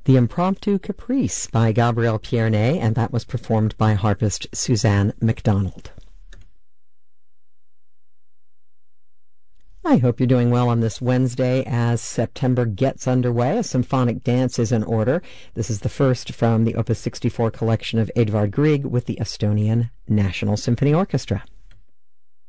The Impromptu Caprice by Gabriel Pierné, and that was performed by harpist Suzanne MacDonald. I hope you're doing well on this Wednesday as September gets underway. A symphonic dance is in order. This is the first from the Opus 64 collection of Edvard Grieg with the Estonian National Symphony Orchestra.